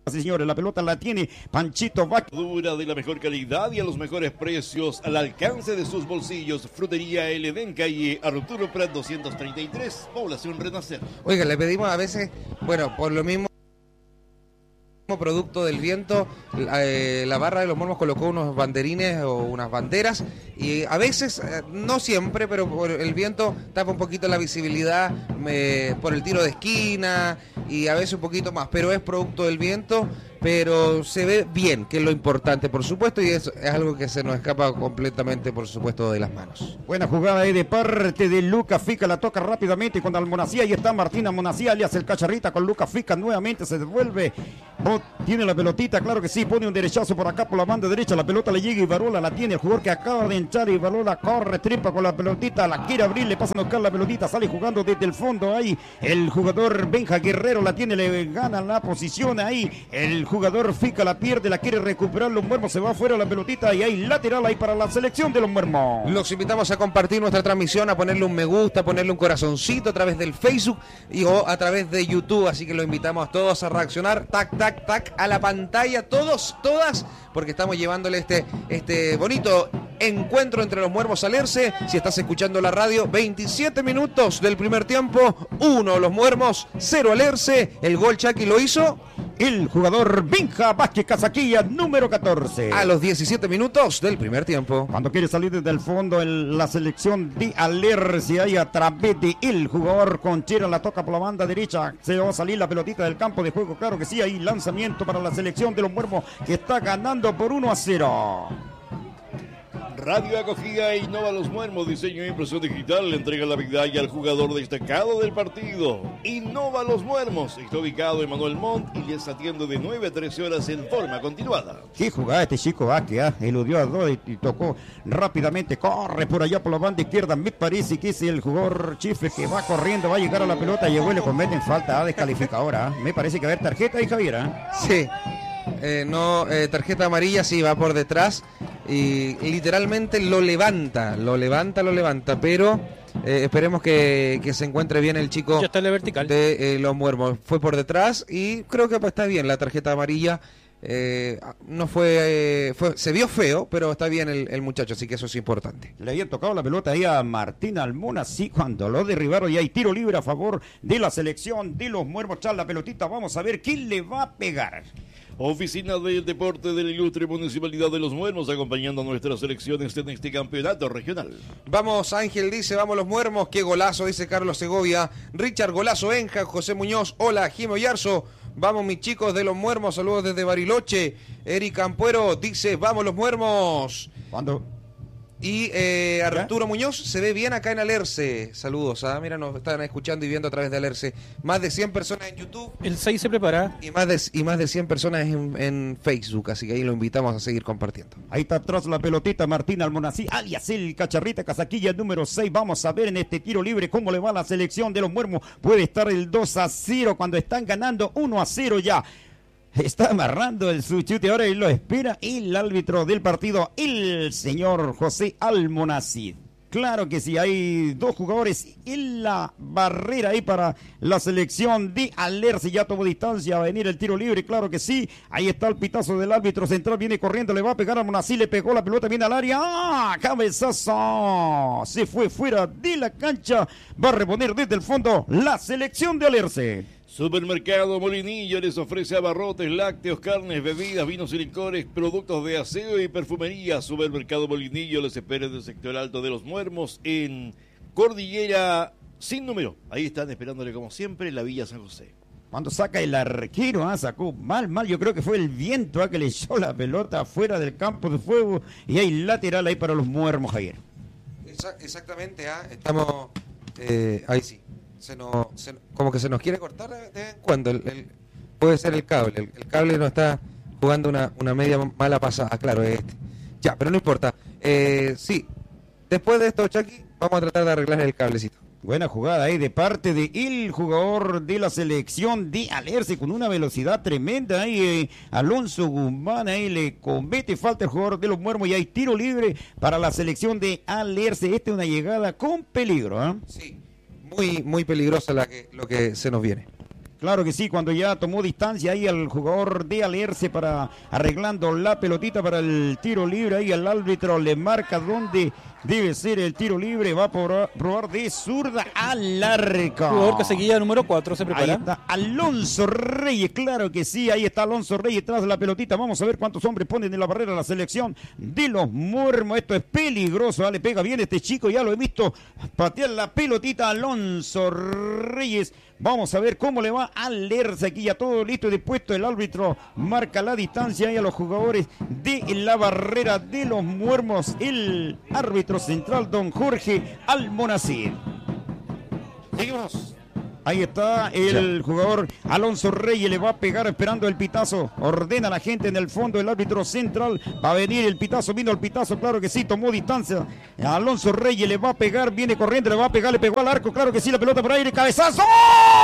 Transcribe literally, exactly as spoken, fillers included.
Sí, señores, la pelota la tiene Panchito Vaca. Dura de la mejor calidad y a los mejores precios al alcance de sus bolsillos. Frutería El Edén, calle Arturo Prat doscientos treinta y tres, población Renacer. Oiga, le pedimos a veces, bueno, por lo mismo producto del viento, eh, la barra de los Mormos colocó unos banderines o unas banderas y a veces, eh, no siempre, pero por el viento tapa un poquito la visibilidad eh, por el tiro de esquina y a veces un poquito más, pero es producto del viento, pero se ve bien, que es lo importante, por supuesto, y es, es algo que se nos escapa completamente, por supuesto, de las manos. Buena jugada ahí de parte de Lucas Fica, la toca rápidamente con Almonacía, ahí está Martín Almonacía, le hace el cacharrita con Lucas Fica, nuevamente se devuelve, oh, tiene la pelotita, claro que sí, pone un derechazo por acá por la banda derecha, la pelota le llega y Barola la tiene, el jugador que acaba de entrar y Barola corre, tripa con la pelotita, la quiere abrir, le pasa a buscar la pelotita, sale jugando desde el fondo ahí, el jugador Benja Guerrero la tiene, le gana la posición ahí, el jugador Fica la pierde, la quiere recuperar, los Muermos se va afuera la pelotita y hay lateral ahí para la selección de los Muermos. Los invitamos a compartir nuestra transmisión, a ponerle un me gusta, a ponerle un corazoncito a través del Facebook y o a través de YouTube, así que los invitamos a todos a reaccionar, tac, tac, tac, a la pantalla, todos, todas, porque estamos llevándole este, este bonito encuentro entre los Muermos Alerce. Si estás escuchando la radio, veintisiete minutos del primer tiempo, uno los Muermos, cero Alerce, el gol Chucky lo hizo el jugador Benja Vázquez Casaquilla, número catorce. A los diecisiete minutos del primer tiempo. Cuando quiere salir desde el fondo en la selección de Alerce, ahí a través de el jugador Conchera, la toca por la banda derecha. Se va a salir la pelotita del campo de juego, claro que sí, ahí lanzamiento para la selección de los Muermos que está ganando por uno a cero. Radio Acogida e Innova Los Muermos, diseño e impresión digital, le entrega la medalla al jugador destacado del partido. Innova Los Muermos, está ubicado en Manuel Montt y les atiende de nueve a trece horas en forma continuada. Qué jugada este chico Vázquez, ¿eh? Eludió a dos y, y tocó rápidamente, corre por allá por la banda izquierda, me parece que es el jugador Chifre que va corriendo, va a llegar a la pelota, llegó y le cometen falta a descalificadora. ¿eh? Me parece que va a haber tarjeta ahí, Javier. ¿eh? Sí. Eh, no, eh, tarjeta amarilla, sí, va por detrás y literalmente lo levanta, lo levanta, lo levanta, pero eh, esperemos que, que se encuentre bien el chico. Ya está en la vertical de eh, los Muermos. Fue por detrás y creo que está bien la tarjeta amarilla. Eh, no fue, eh, fue, se vio feo, pero está bien el, el muchacho, así que eso es importante. Le habían tocado la pelota ahí a Martín Almona, sí, cuando lo derribaron y hay tiro libre a favor de la selección de los Muermos. Chal la pelotita, vamos a ver quién le va a pegar. Oficina del Deporte de la Ilustre Municipalidad de Los Muermos, acompañando a nuestras selecciones en este campeonato regional. Vamos, Ángel dice, vamos los Muermos, qué golazo, dice Carlos Segovia. Richard, golazo, Enja, José Muñoz, hola, Jimo Yarzo. Vamos mis chicos de los Muermos, saludos desde Bariloche. Eric Campuero dice, vamos los Muermos. ¿Cuándo? Y eh, Arturo Muñoz se ve bien acá en Alerce. Saludos, ¿ah? Mira, nos están escuchando y viendo a través de Alerce. Más de cien personas en YouTube. El seis se prepara. Y más de, y más de cien personas en, en Facebook, así que ahí lo invitamos a seguir compartiendo. Ahí está atrás la pelotita Martín Almonací, alias el Cacharrita Casaquilla número seis. Vamos a ver en este tiro libre cómo le va a la selección de los Muermos. Puede estar el dos a cero cuando están ganando uno a cero ya. Está amarrando el su chute ahora y lo espera el árbitro del partido, el señor José Almonacid. Claro que sí, hay dos jugadores en la barrera ahí para la selección de Alerce. Ya tomó distancia, va a venir el tiro libre, claro que sí. Ahí está el pitazo del árbitro central, viene corriendo, le va a pegar a Almonacid, le pegó la pelota, viene al área. ¡Ah! ¡Cabezazo! Se fue fuera de la cancha, va a reponer desde el fondo la selección de Alerce. Supermercado Molinillo les ofrece abarrotes, lácteos, carnes, bebidas, vinos y licores, productos de aseo y perfumería. Supermercado Molinillo les espera en el sector alto de Los Muermos en Cordillera sin número. Ahí están esperándole como siempre la Villa San José. Cuando saca el arquero, ¿eh? Sacó mal, mal, yo creo que fue el viento ¿eh? que le echó la pelota afuera del campo de fuego y hay lateral ahí para Los Muermos, Javier. Exactamente, ¿eh? Estamos, eh, ahí sí. Se nos, se, como que se nos quiere cortar de vez en cuando. El, el, puede ser el cable. El, el cable nos está jugando una, una media mala pasada. Claro, este. Ya, pero no importa. Eh, sí, después de esto, Chucky, vamos a tratar de arreglar el cablecito. Buena jugada ahí de parte de el jugador de la selección de Alerce con una velocidad tremenda. Ahí eh, Alonso Guzmán ahí le comete falta el jugador de Los Muermos y hay tiro libre para la selección de Alerce. Esta es una llegada con peligro. ¿eh? Sí. Muy, muy peligrosa la que, lo que se nos viene. Claro que sí, cuando ya tomó distancia ahí al jugador de Alerce para arreglando la pelotita para el tiro libre, ahí el árbitro le marca dónde debe ser el tiro libre, va a probar, probar de zurda al arco. Jugador que seguía número cuatro, se prepara. Ahí está Alonso Reyes, claro que sí, ahí está Alonso Reyes tras la pelotita. Vamos a ver cuántos hombres ponen en la barrera la selección de los Muermos. Esto es peligroso, le pega bien este chico, ya lo he visto patear la pelotita Alonso Reyes. Vamos a ver cómo le va al Alerce, aquí ya todo listo y dispuesto. El árbitro marca la distancia ahí a los jugadores de la barrera de los Muermos. El árbitro central, don Jorge Almonacid. Seguimos. Ahí está el jugador Alonso Reyes, le va a pegar esperando el pitazo. Ordena a la gente en el fondo, el árbitro central. Va a venir el pitazo, vino el pitazo, claro que sí, tomó distancia. Alonso Reyes le va a pegar, viene corriendo, le va a pegar, le pegó al arco, claro que sí, la pelota por aire, cabezazo.